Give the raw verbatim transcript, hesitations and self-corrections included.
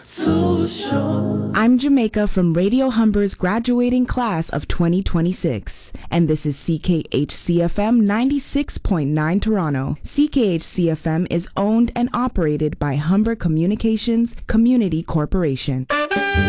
Social. I'm Jamaica from Radio Humber's graduating class of twenty twenty-six, and this is C K H C F M ninety-six point nine Toronto. C K H C F M is owned and operated by Humber Communications Community Corporation.